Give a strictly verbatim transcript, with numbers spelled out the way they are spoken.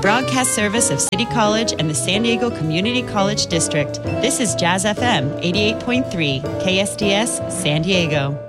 broadcast service of City College and the San Diego Community College District. This is Jazz F M eighty-eight point three, K S D S, San Diego.